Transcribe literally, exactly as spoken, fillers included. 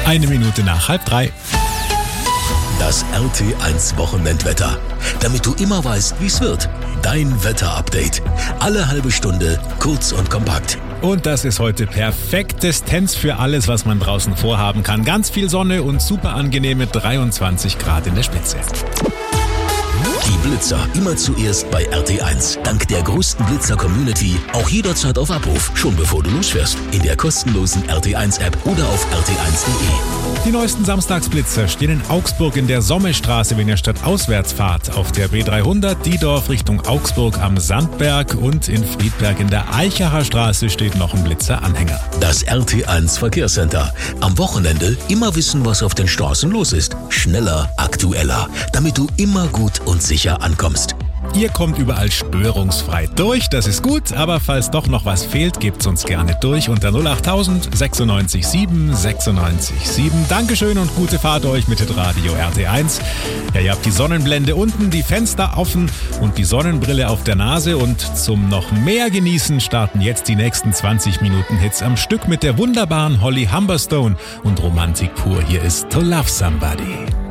Eine Minute nach halb drei. Das R T eins Wochenendwetter. Damit du immer weißt, wie es wird. Dein Wetterupdate. Alle halbe Stunde, kurz und kompakt. Und das ist heute perfektestens für alles, was man draußen vorhaben kann. Ganz viel Sonne und super angenehme dreiundzwanzig Grad in der Spitze. Die Blitzer immer zuerst bei R T eins. Dank der größten Blitzer-Community auch jederzeit auf Abruf, schon bevor du losfährst. In der kostenlosen R T eins App oder auf r t eins punkt de. Die neuesten Samstagsblitzer stehen in Augsburg in der Sommestraße, wenn ihr stadtauswärts fahrt. Auf der B dreihundert Diedorf Richtung Augsburg am Sandberg und in Friedberg in der Eichacher Straße steht noch ein Blitzer-Anhänger. Das R T eins Verkehrscenter. Am Wochenende immer wissen, was auf den Straßen los ist. Schneller, aktueller, damit du immer gut und sicher ankommst. Ihr kommt überall störungsfrei durch, das ist gut, aber falls doch noch was fehlt, gebt's uns gerne durch unter null acht tausend sechsundneunzig sieben sechsundneunzig sieben. Dankeschön und gute Fahrt euch mit Radio R T eins. Ja, ihr habt die Sonnenblende unten, die Fenster offen und die Sonnenbrille auf der Nase und zum noch mehr Genießen starten jetzt die nächsten zwanzig Minuten Hits am Stück mit der wunderbaren Holly Humberstone und Romantik pur. Hier ist To Love Somebody.